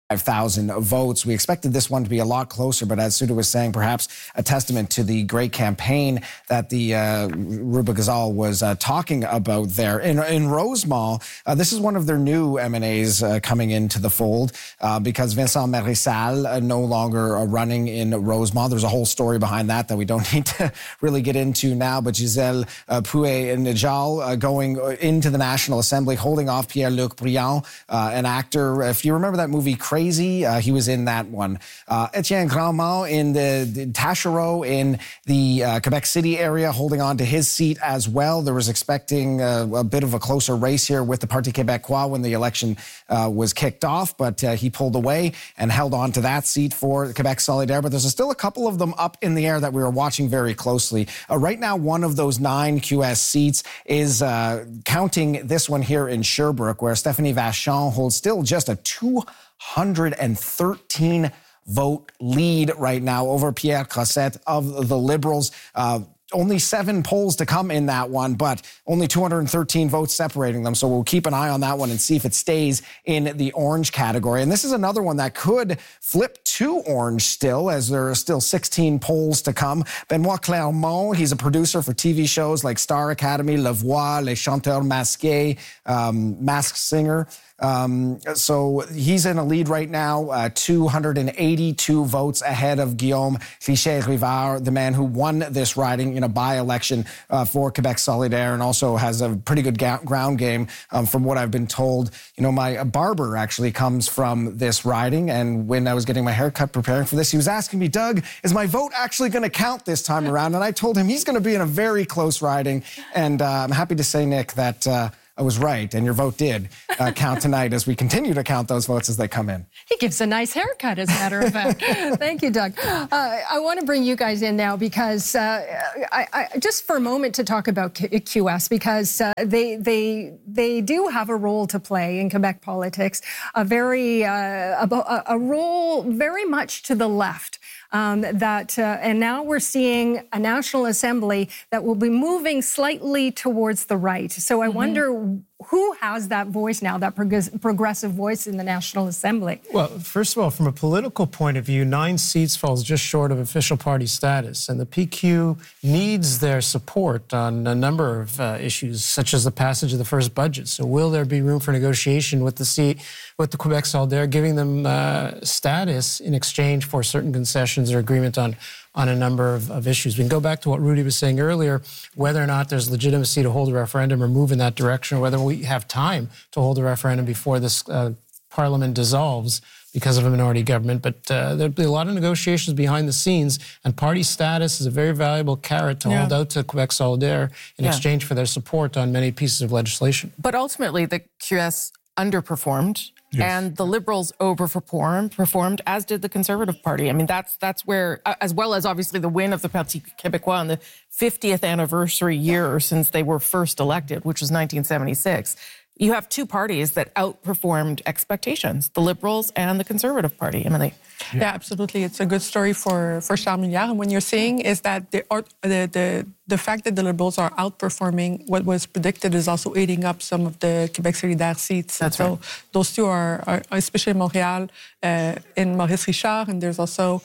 5,000 votes. We expected this one to be a lot closer, but as Suda was saying, perhaps a testament to the great campaign that the Ruba Ghazal was talking about there. In Rosemont, this is one of their new MNAs coming into the fold because Vincent Marissal no longer running in Rosemont. There's a whole story behind that we don't need to really get into now, but Gisèle Pouet-Njal going into the National Assembly, holding off Pierre-Luc Briand, an actor. If you remember that movie Crazy, he was in that one. Etienne Grandmont in the Taschereau in the Quebec City area, holding on to his seat as well. There was expecting a bit of a closer race here with the Parti Québécois when the election was kicked off, but he pulled away and held on to that seat for Quebec Solidaire. But there's still a couple of them up in the air that we are watching very closely. Right now, one of those 9 QS seats is counting this one here in Sherbrooke, where Stephanie Vachon holds still just a 213 vote lead right now over Pierre Crossette of the Liberals. Only 7 polls to come in that one, but only 213 votes separating them. So we'll keep an eye on that one and see if it stays in the orange category. And this is another one that could flip to orange still, as there are still 16 polls to come. Benoit Clermont, he's a producer for TV shows like Star Academy, La Voix, Les Chanteurs Masqués, Masked Singer. So he's in a lead right now, 282 votes ahead of Guillaume Richer-Rivard, the man who won this riding in a by-election for Quebec Solidaire, and also has a pretty good ground game from what I've been told. You know, my barber actually comes from this riding, and when I was getting my haircut preparing for this, he was asking me, Doug, is my vote actually going to count this time around? And I told him he's going to be in a very close riding, and I'm happy to say, Nick, that I was right, and your vote did count tonight as we continue to count those votes as they come in. He gives a nice haircut, as a matter of fact. Thank you, Doug. I want to bring you guys in now because I just for a moment to talk about QS, because they do have a role to play in Quebec politics, a role very much to the left. And now we're seeing a National Assembly that will be moving slightly towards the right. So I wonder who has that voice now, that progressive voice in the National Assembly? Well, first of all, from a political point of view, 9 seats falls just short of official party status. And the PQ needs their support on a number of issues, such as the passage of the first budget. So will there be room for negotiation with the Quebec Solidaire, giving them status in exchange for certain concessions or agreement on a number of issues? We can go back to what Rudy was saying earlier, whether or not there's legitimacy to hold a referendum or move in that direction, or whether we have time to hold a referendum before this parliament dissolves because of a minority government. But there'll be a lot of negotiations behind the scenes, and party status is a very valuable carrot to hold out to Quebec Solidaire in exchange for their support on many pieces of legislation. But ultimately, the QS underperformed. Yes. And the Liberals overperformed, as did the Conservative Party. I mean, that's where, as well as obviously the win of the Parti Québécois on the 50th anniversary year since they were first elected, which was 1976. You have 2 parties that outperformed expectations, the Liberals and the Conservative Party. Emily. Yeah, absolutely. It's a good story for Charles Milliard. And what you're saying is that the fact that the Liberals are outperforming what was predicted is also eating up some of the Quebec Solidaire seats. That's so right. Those 2 are especially in Montreal, in Maurice Richard, and there's also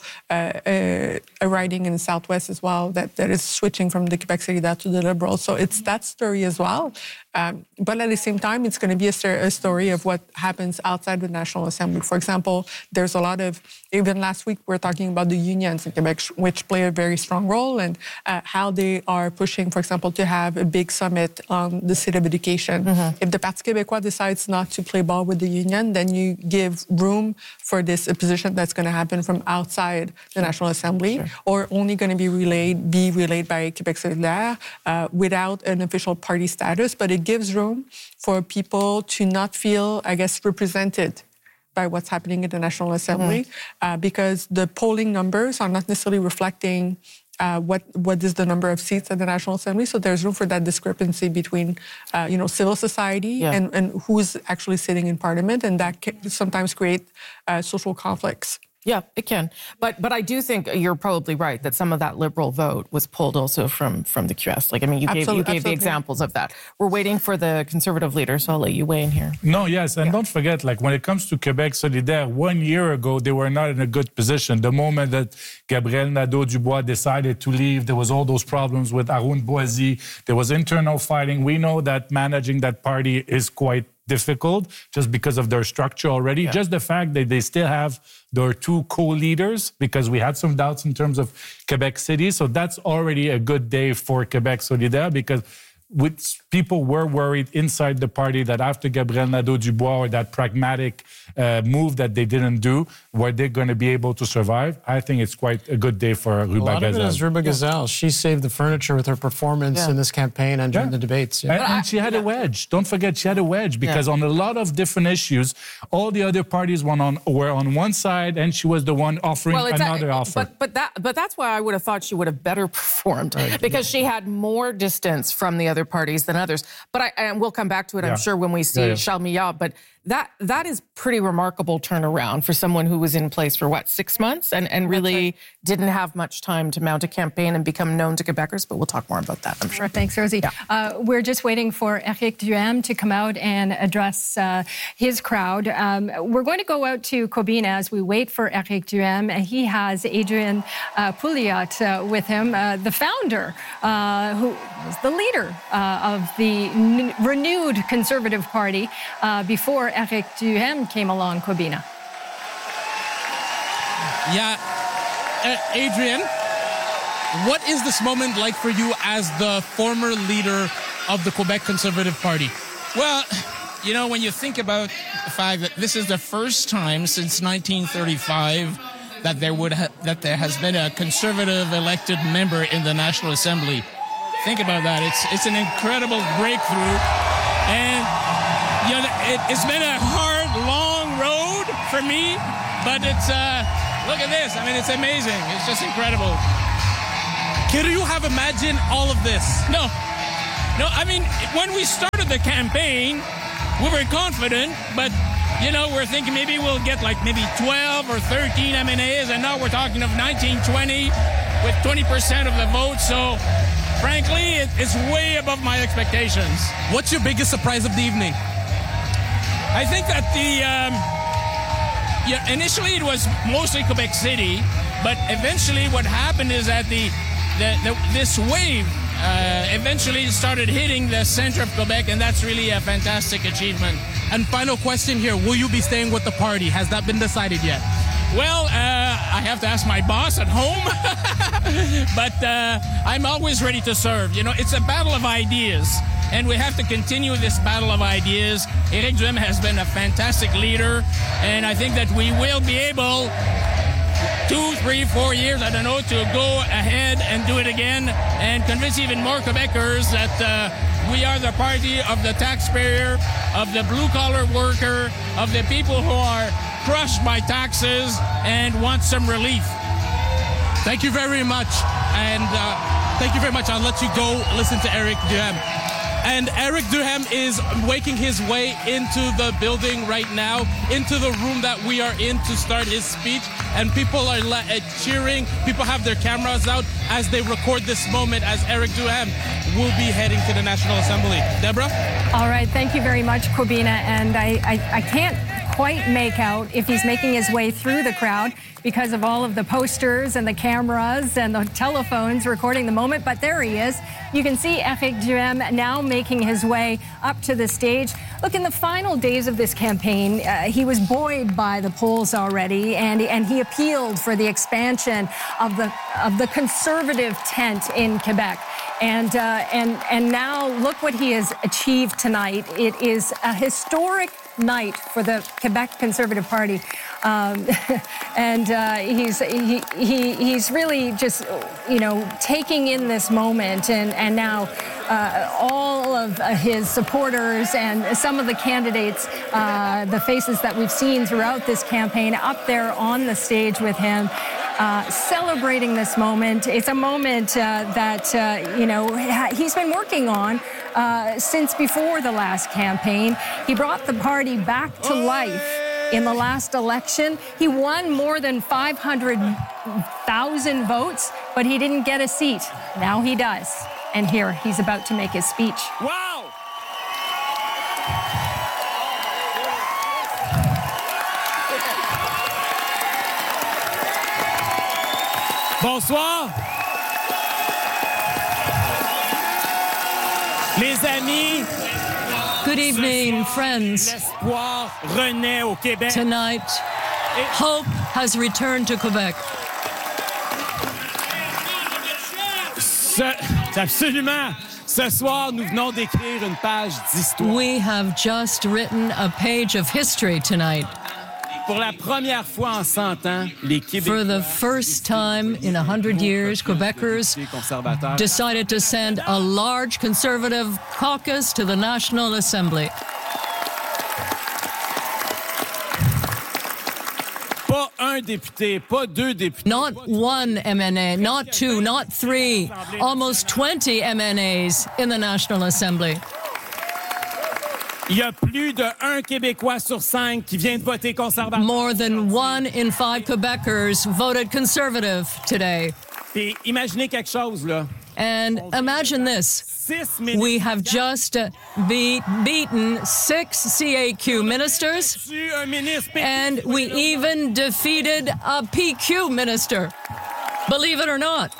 a riding in the Southwest as well that is switching from the Quebec Solidaire to the Liberals. So it's that story as well. But at the same time, it's going to be a story of what happens outside the National Assembly. For example, there's a lot of, even last week, we're talking about the unions in Quebec, which play a very strong role, and how they are pushing, for example, to have a big summit on the city of education. If the Parti Québécois decides not to play ball with the union, then you give room for this opposition that's going to happen from outside the National Assembly, or only going to be relayed by Quebec Solidaire without an official party status. But it gives room for people to not feel, I guess, represented by what's happening in the National Assembly, because the polling numbers are not necessarily reflecting what is the number of seats at the National Assembly. So there's room for that discrepancy between, civil society and who's actually sitting in Parliament, and that can sometimes create social conflicts. Yeah, it can. But I do think you're probably right that some of that Liberal vote was pulled also from the QS. Like, I mean, you gave the examples of that. We're waiting for the Conservative leader, so I'll let you weigh in here. No, yes, and don't forget, like, when it comes to Quebec Solidaire, 1 year ago, they were not in a good position. The moment that Gabriel Nadeau-Dubois decided to leave, there was all those problems with Arun Boisy. There was internal fighting. We know that managing that party is quite difficult just because of their structure already. Yeah. Just the fact that they still have their two co-leaders, because we had some doubts in terms of Quebec City. So that's already a good day for Quebec Solidaire, because people were worried inside the party that after Gabriel Nadeau-Dubois or that pragmatic move that they didn't do, were they going to be able to survive? I think it's quite a good day for Ruba Gazal. A lot of it is Ruba Gazal. She saved the furniture with her performance in this campaign and during the debates. Yeah. And she had a wedge. Don't forget, she had a wedge, because on a lot of different issues, all the other parties were on one side, and she was the one offering another offer. But that's why I would have thought she would have better performed, because she had more distance from the other parties than others. But and we'll come back to it, I'm sure, when we see Charles Millard. But that is pretty remarkable turnaround for someone who was in place for, 6 months and really didn't have much time to mount a campaign and become known to Quebecers. But we'll talk more about that, I'm sure. Thanks, Rosie. Yeah. We're just waiting for Éric Duhaime to come out and address his crowd. We're going to go out to Cobina as we wait for Éric Duhaime. He has Adrian Pouliot with him, the founder, who is the leader of the renewed Conservative Party before Éric Duhaime came along, Cobina. Yeah. Adrian, what is this moment like for you as the former leader of the Quebec Conservative Party? Well, you know, when you think about the fact that this is the first time since 1935 that there has been a Conservative elected member in the National Assembly. Think about that. It's an incredible breakthrough. And you know, it's been a hard, long road for me, but it's, look at this. I mean, it's amazing. It's just incredible. Could you have imagined all of this? No, I mean, when we started the campaign, we were confident, but, you know, we're thinking maybe we'll get like maybe 12 or 13 MNAs, and now we're talking of 19, 20 with 20% of the vote, so frankly, it's way above my expectations. What's your biggest surprise of the evening? I think that initially it was mostly Quebec City, but eventually what happened is that this wave eventually started hitting the center of Quebec, and that's really a fantastic achievement. And final question here, will you be staying with the party? Has that been decided yet? Well, I have to ask my boss at home, but I'm always ready to serve. You know, it's a battle of ideas, and we have to continue this battle of ideas. Éric Duhaime has been a fantastic leader, and I think that we will be able 2, 3, 4 years, I don't know, to go ahead and do it again and convince even more Quebecers that we are the party of the taxpayer, of the blue-collar worker, of the people who are crushed by taxes and want some relief. Thank you very much. And thank you very much. I'll let you go listen to Éric Duhaime. And Éric Duhaime is making his way into the building right now, into the room that we are in to start his speech. And people are cheering. People have their cameras out as they record this moment as Éric Duhaime will be heading to the National Assembly. Deborah? All right. Thank you very much, Cobina. And I can't quite make out if he's making his way through the crowd because of all of the posters and the cameras and the telephones recording the moment. But there he is. You can see Éric Duhaime now making his way up to the stage. Look, in the final days of this campaign, he was buoyed by the polls already, and he appealed for the expansion of the Conservative tent in Quebec. And now look what he has achieved tonight. It is a historic night for the Quebec Conservative Party, and he's really just, you know, taking in this moment, and now all of his supporters and some of the candidates, the faces that we've seen throughout this campaign, up there on the stage with him. Celebrating this moment. It's a moment that, you know, he's been working on since before the last campaign. He brought the party back to life in the last election. He won more than 500,000 votes, but he didn't get a seat. Now he does. And here, he's about to make his speech. Wow! Bonsoir. Les amis. Good evening, friends. L'espoir renaît au Québec. Tonight, hope has returned to Quebec. Absolument. Ce soir, nous venons d'écrire une page d'histoire. We have just written a page of history tonight. Pour la première fois en 100 ans, les Québécois, for the first time in 100 years, Quebecers decided to send a large conservative caucus to the National Assembly. Pas un député, pas deux députés. Not one MNA, not two, not three, almost 20 MNAs in the National Assembly. Il y a plus de 1 Québécois sur 5 qui vient de voter conservateur. More than 1 in 5 Quebecers voted conservative today. Et imaginez quelque chose, là. And imagine this. We have just beaten 6 CAQ ministers, and we even defeated a PQ minister. Believe it or not.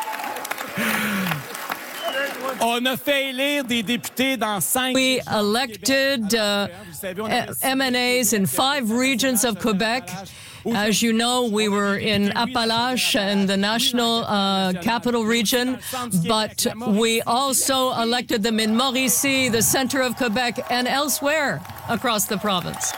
On a fait élire des députés dans 5. We elected MNAs in 5 regions of Quebec. As you know, we were in Appalaches and the National Capital Region, but we also elected them in Mauricie, the center of Quebec, and elsewhere across the province.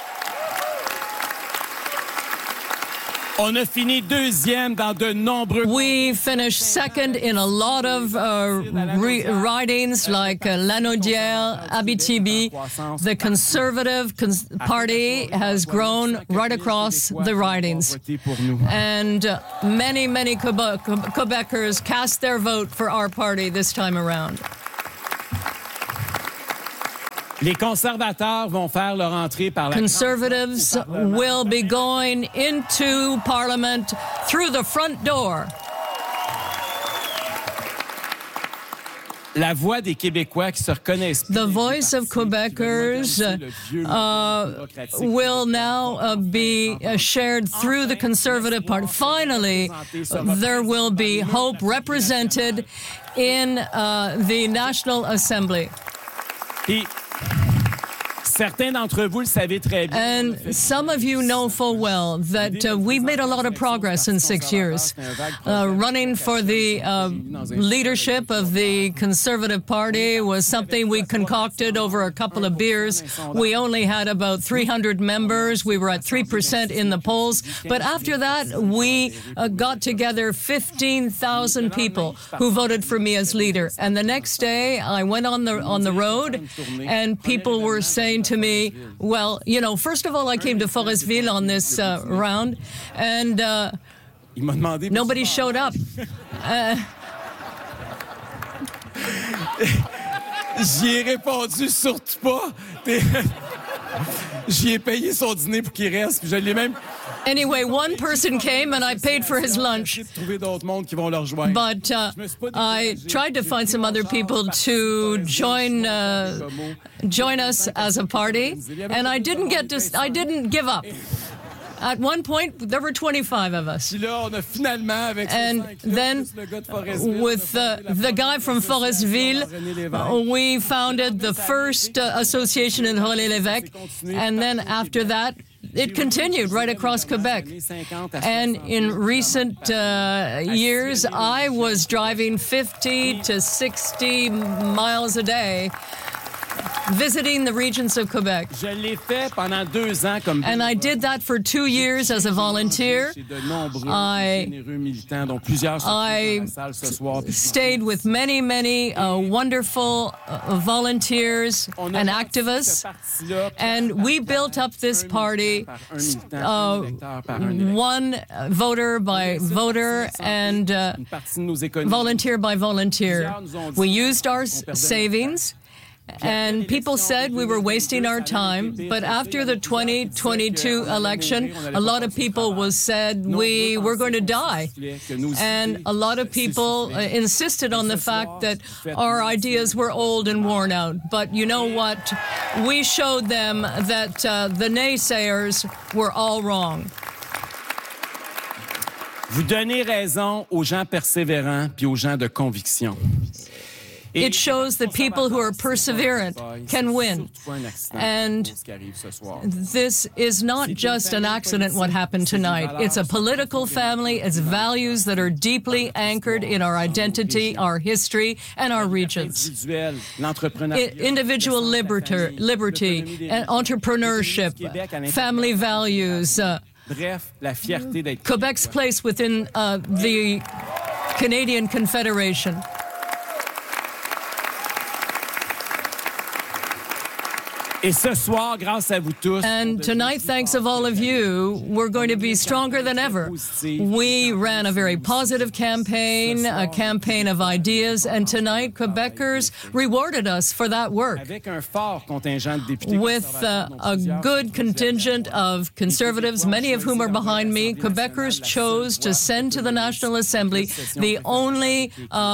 On a fini deuxième dans de nombreux. We finished second in a lot of ridings like Lanaudière, Abitibi. The Conservative Party has grown right across the ridings. And many, many Quebecers cast their vote for our party this time around. Les conservateurs vont faire leur entrée par la Conservatives will be going into Parliament through the front door. La voix des Québécois qui se reconnaissent. The voice of Quebecers will now be shared through the Conservative Party. Finally, there will be hope represented in the National Assembly. Certains d'entre vous le savez très bien. And some of you know full well that we've made a lot of progress in 6 years. Running for the leadership of the Conservative Party was something we concocted over a couple of beers. We only had about 300 members. We were at 3% in the polls. But after that, we got together 15,000 people who voted for me as leader. And the next day, I went on the road, and people were saying to me, well, you know, first of all, I came to Forestville on this round, and nobody showed up. J'y ai répondu surtout pas. J'y ai payé son dîner pour qu'il reste. Je l'ai même. Anyway, one person came and I paid for his lunch. But I tried to find some other people to join us as a party, and I didn't give up. At one point, there were 25 of us. And then, with the guy from Forestville, we founded the first association in Relais-Lévesque. And then after that, it continued right across Quebec. And in recent years, I was driving 50 to 60 miles a day, visiting the regions of Quebec. And I did that for 2 years as a volunteer. I stayed with many, many wonderful volunteers and activists, and we built up this party one voter by voter and volunteer by volunteer. We used our savings, And people said we were wasting our time. But after the 2022 election, a lot of people said we were going to die. And a lot of people insisted on the fact that our ideas were old and worn out. But you know what? We showed them that the naysayers were all wrong. Vous donnez raison aux gens persévérants puis aux gens de conviction. It shows that people who are perseverant can win. And this is not just an accident, what happened tonight. It's a political family. It's values that are deeply anchored in our identity, our history, and our regions. Individual liberty, and entrepreneurship, family values, Quebec's place within the Canadian Confederation. Et ce soir, grâce à vous tous, and tonight, thanks of all of you, we're going to be stronger than ever. We ran a very positive campaign, a campaign of ideas, and tonight, Quebecers rewarded us for that work. With a good contingent of Conservatives, many of whom are behind me, Quebecers chose to send to the National Assembly the only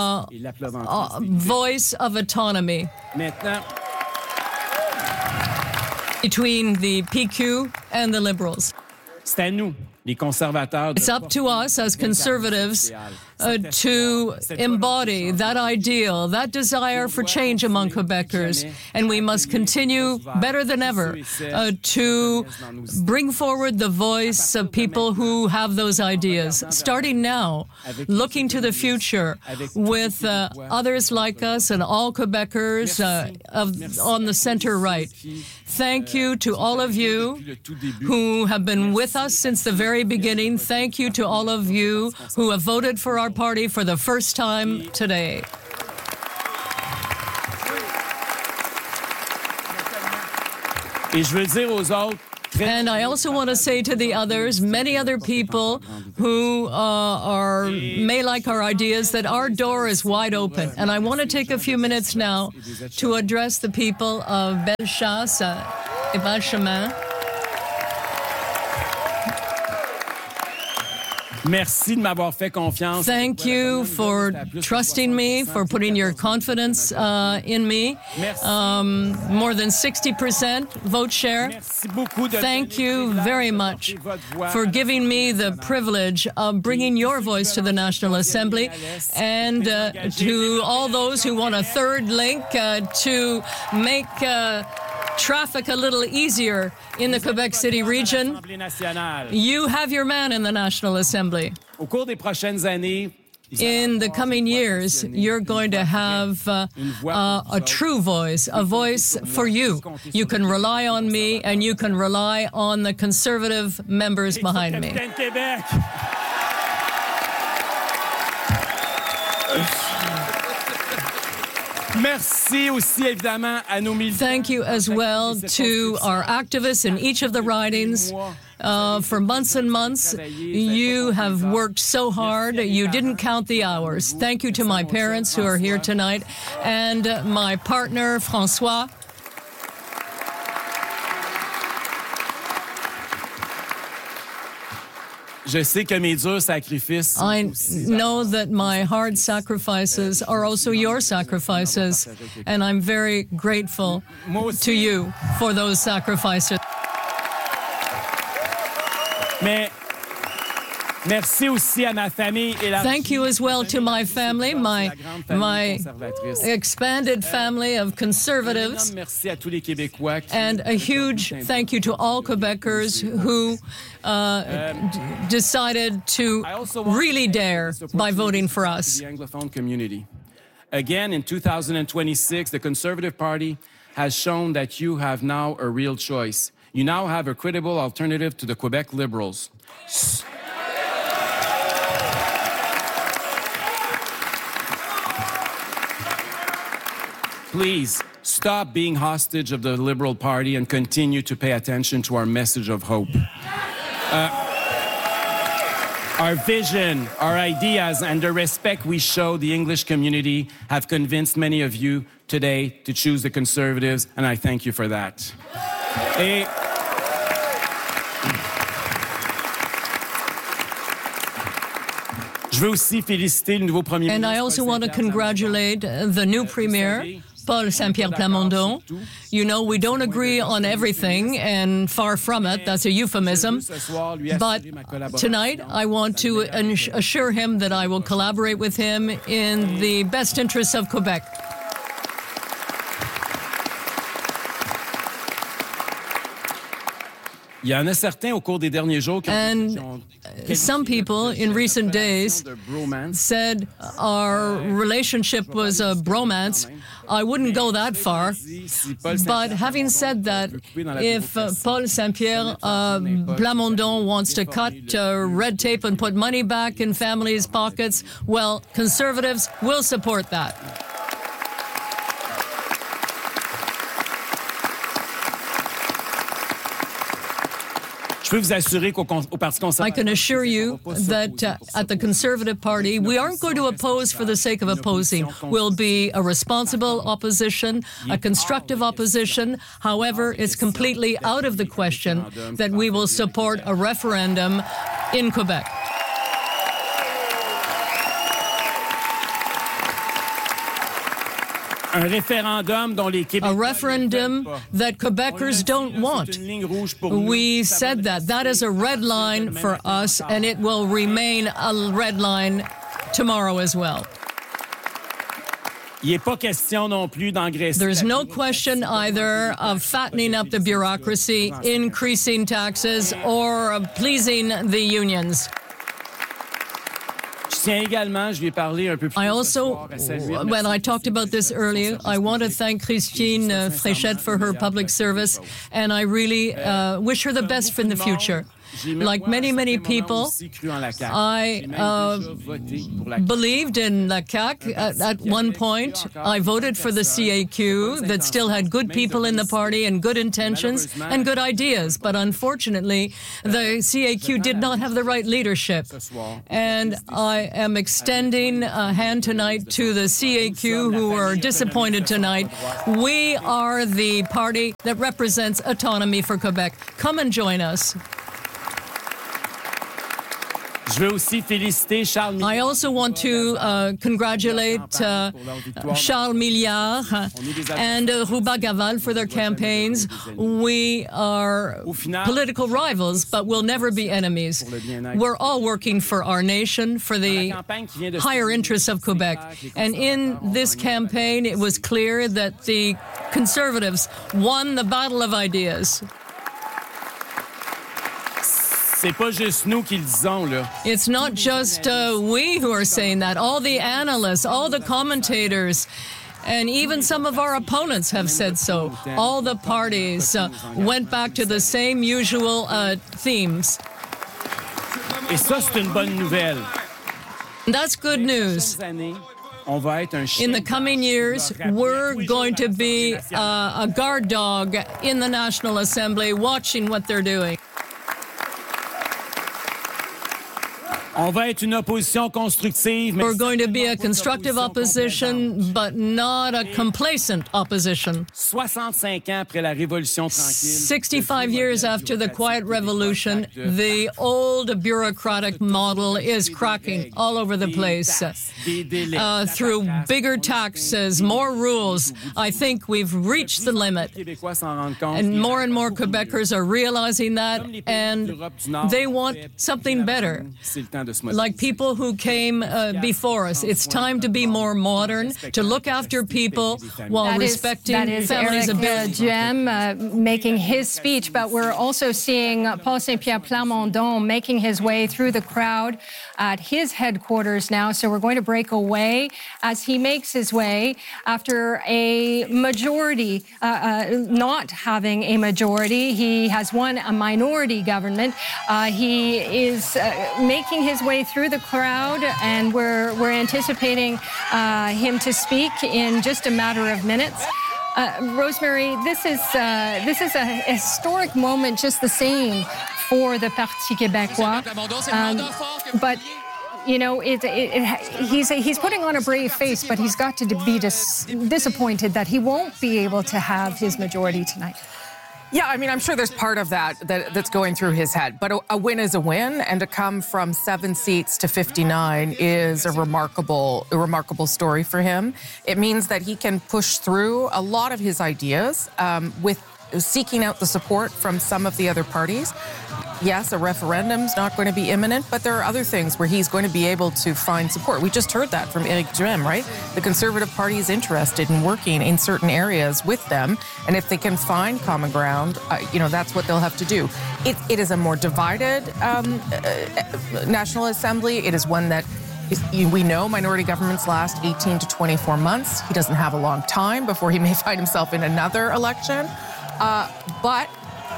voice of autonomy between the PQ and the Liberals. It's up to us as Conservatives to embody that ideal, that desire for change among Quebecers, and we must continue better than ever to bring forward the voice of people who have those ideas, starting now, looking to the future with others like us and all Quebecers on the center right. Thank you to all of you who have been with us since the very beginning. Thank you to all of you who have voted for our party for the first time today. And I also want to say to the others, many other people who may like our ideas, that our door is wide open. And I want to take a few minutes now to address the people of Bellechasse et Val-Chemin. Merci de m'avoir fait confiance. Thank you for trusting me, for putting your confidence in me. More than 60% vote share. Thank you very much for giving me the privilege of bringing your voice to the National Assembly, and to all those who want a third link to make traffic a little easier in the Quebec City region. You have your man in the National Assembly. In the coming years, you're going to have a true voice, a voice for you. You can rely on me, and you can rely on the Conservative members behind me. Merci aussi, évidemment, à nos militants. Thank you as well to our activists in each of the ridings. For months and months, you have worked so hard. You didn't count the hours. Thank you to my parents who are here tonight, and my partner, François. Je sais que mes durs sacrifices. I know that my hard sacrifices are also your sacrifices, and I'm very grateful to you for those sacrifices. Mais merci aussi à ma famille et la. Thank you as well to my family, my expanded family of Conservatives, Merci à tous les Québécois. and a huge thank you to all Quebecers who decided to really dare by voting for us. The Anglophone community. Again, in 2026, the Conservative Party has shown that you have now a real choice. You now have a credible alternative to the Quebec Liberals. Please stop being hostage of the Liberal Party and continue to pay attention to our message of hope. Our vision, our ideas, and the respect we show the English community have convinced many of you today to choose the Conservatives, and I thank you for that. Et je veux aussi féliciter le nouveau premier ministre. And I also want to congratulate the new premier, Paul Saint-Pierre Plamondon. You know, we don't agree on everything, and far from it, that's a euphemism. But tonight, I want to assure him that I will collaborate with him in the best interests of Quebec. And some people in recent days said our relationship was a bromance. I wouldn't go that far. But having said that, if Paul Saint-Pierre Plamondon wants to cut red tape and put money back in families' pockets, well, Conservatives will support that. I can assure you that at the Conservative Party, we aren't going to oppose for the sake of opposing. We'll be a responsible opposition, a constructive opposition. However, it's completely out of the question that we will support a referendum in Quebec. A referendum that Quebecers don't want. We said that. That is a red line for us, and it will remain a red line tomorrow as well. There's no question either of fattening up the bureaucracy, increasing taxes, or pleasing the unions. I also, when I talked about this earlier, I want to thank Christine Fréchette for her public service, and I really wish her the best for the future. Like many, many people, I believed in La CAQ at one point. I voted for the CAQ that still had good people in the party and good intentions and good ideas. But unfortunately, the CAQ did not have the right leadership. And I am extending a hand tonight to the CAQ who are disappointed tonight. We are the party that represents autonomy for Quebec. Come and join us. I also want to congratulate Charles Milliard and Rouba Gaval for their campaigns. We are political rivals, but we'll never be enemies. We're all working for our nation, for the higher interests of Quebec. And in this campaign, it was clear that the Conservatives won the battle of ideas. It's not just we who are saying that. All the analysts, all the commentators, and even some of our opponents have said so. All the parties went back to the same usual themes. That's good news. In the coming years, we're going to be a guard dog in the National Assembly watching what they're doing. On va être une opposition constructive. We're going to be a constructive opposition, but not a complacent opposition. 65 years after the Quiet Revolution, the old bureaucratic model is cracking all over the place. Through bigger taxes, more rules, I think we've reached the limit. And more Quebecers are realizing that, and they want something better. Like people who came before us. It's time to be more modern, to look after people while respecting families' ability. Duhem making his speech, but we're also seeing Paul Saint-Pierre Plamondon making his way through the crowd at his headquarters now. So we're going to break away as he makes his way after a majority, not having a majority. He has won a minority government. He is making his way through the crowd, and we're anticipating him to speak in just a matter of minutes. Rosemary, this is a historic moment, just the same, for the Parti québécois. But you know, he's putting on a brave face, but he's got to be disappointed that he won't be able to have his majority tonight. Yeah, I mean, I'm sure there's part of that's going through his head. But a win is a win, and to come from 7 seats to 59 is a remarkable story for him. It means that he can push through a lot of his ideas with seeking out the support from some of the other parties. Yes, a referendum's not going to be imminent, but there are other things where he's going to be able to find support. We just heard that from Éric Duhem, right? The Conservative Party is interested in working in certain areas with them, and if they can find common ground, you know, that's what they'll have to do. It is a more divided National Assembly. It is one that we know minority governments last 18 to 24 months. He doesn't have a long time before he may find himself in another election. But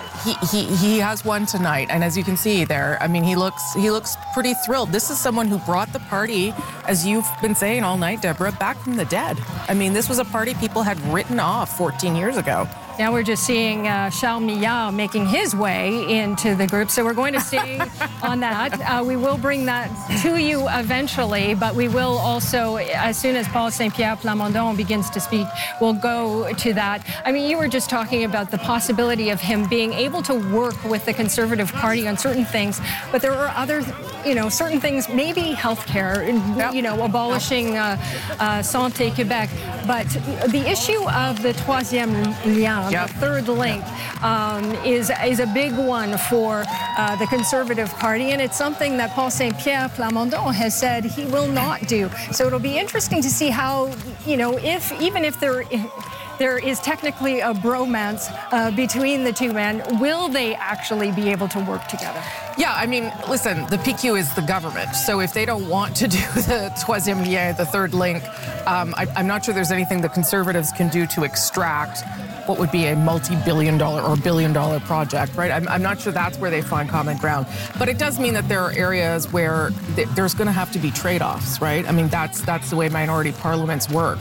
he has won tonight, and as you can see there, I mean, he looks pretty thrilled. This is someone who brought the party, as you've been saying all night, Deborah, back from the dead. I mean, this was a party people had written off 14 years ago. Now we're just seeing Charles Millard making his way into the group. So we're going to stay on that. We will bring that to you eventually, but we will also, as soon as Paul Saint-Pierre Plamondon begins to speak, we'll go to that. I mean, you were just talking about the possibility of him being able to work with the Conservative Party on certain things, but there are other, you know, certain things, maybe healthcare, you know, abolishing Santé Québec. But the issue of the troisième lien, the third link, is a big one for the Conservative Party, and it's something that Paul Saint-Pierre Plamondon has said he will not do. So it'll be interesting to see how, you know, even if there is technically a bromance between the two men, will they actually be able to work together? Yeah, I mean, listen, the PQ is the government. So if they don't want to do the troisième lien, the third link, I'm not sure there's anything the Conservatives can do to extract what would be a multi-billion-dollar or billion-dollar project, right? I'm not sure that's where they find common ground. But it does mean that there are areas where there's going to have to be trade-offs, right? I mean, that's the way minority parliaments work.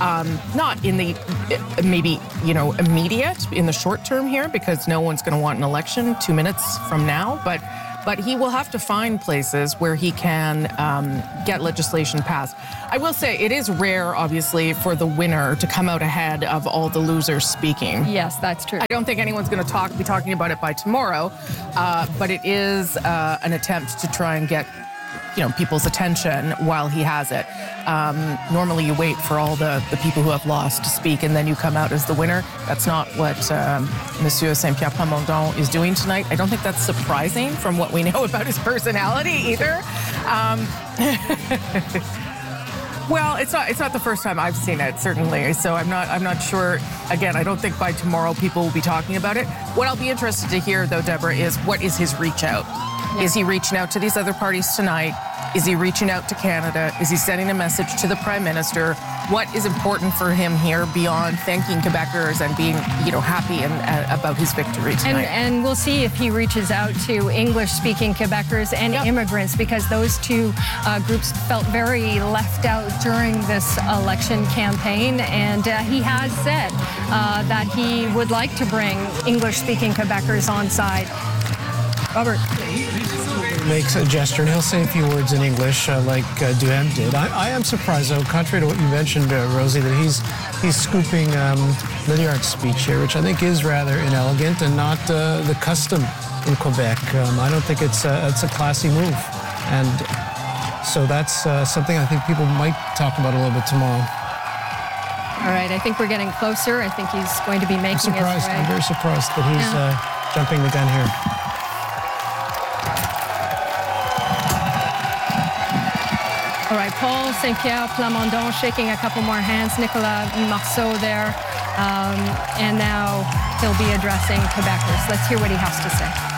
Not in the maybe, you know, immediate, in the short term here, because no one's going to want an election 2 minutes from now, but he will have to find places where he can get legislation passed. I will say it is rare, obviously, for the winner to come out ahead of all the losers speaking. Yes, that's true. I don't think anyone's going to be talking about it by tomorrow, but it is an attempt to try and get, you know, people's attention while he has it. Normally you wait for all the people who have lost to speak and then you come out as the winner. That's not what Monsieur Saint-Pierre Plamondon is doing tonight. I don't think that's surprising from what we know about his personality either. Well, it's not the first time I've seen it, certainly. So I'm not sure. Again, I don't think by tomorrow people will be talking about it. What I'll be interested to hear, though, Deborah, is what is his reach out? Yeah. Is he reaching out to these other parties tonight? Is he reaching out to Canada? Is he sending a message to the Prime Minister? What is important for him here beyond thanking Quebecers and being, you know, happy about his victory tonight? And we'll see if he reaches out to English-speaking Quebecers and immigrants, because those two groups felt very left out during this election campaign. And he has said that he would like to bring English-speaking Quebecers on side. Robert. Makes a gesture, and he'll say a few words in English like Duhem did. I am surprised, though, contrary to what you mentioned, Rosie, that he's scooping Milliard's speech here, which I think is rather inelegant and not the custom in Quebec. I don't think it's a classy move. And so that's something I think people might talk about a little bit tomorrow. All right, I think we're getting closer. I think he's going to be making his way. I'm very surprised that he's jumping the gun here. All right, Paul Saint-Pierre Plamondon shaking a couple more hands. Nicolas Marceau there. And now he'll be addressing Quebecers. Let's hear what he has to say.